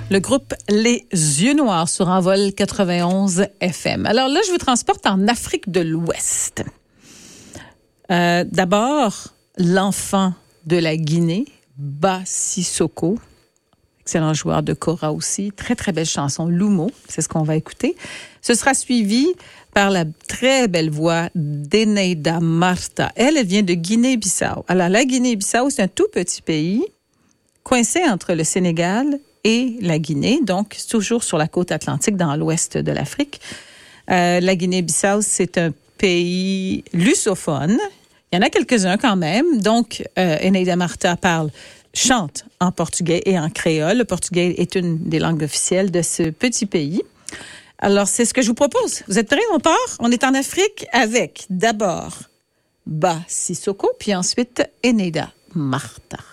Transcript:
Le groupe Les Yeux Noirs sur Envol 91 FM. Alors là, je vous transporte en Afrique de l'Ouest. D'abord, l'enfant de la Guinée, Ba Sissoko, excellent joueur de kora aussi, très très belle chanson, Lumo, c'est ce qu'on va écouter. Ce sera suivi par la très belle voix d'Eneida Marta. Elle vient de Guinée-Bissau. Alors la Guinée-Bissau, c'est un tout petit pays coincé entre le Sénégal et la Guinée, donc toujours sur la côte atlantique dans l'ouest de l'Afrique. La Guinée-Bissau, c'est un pays lusophone. Il y en a quelques-uns quand même. Donc, Eneida Marta chante en portugais et en créole. Le portugais est une des langues officielles de ce petit pays. Alors, c'est ce que je vous propose. Vous êtes prêts? On part? On est en Afrique avec d'abord Ba Sissoko, puis ensuite Eneida Marta.